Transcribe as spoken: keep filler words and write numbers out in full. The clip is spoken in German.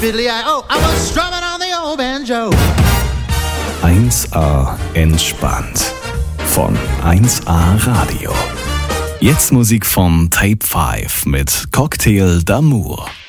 Oh, I was strumming on the old banjo. eins A entspannt von eins A Radio. Jetzt Musik von Tape fünf mit Cocktail d'Amour.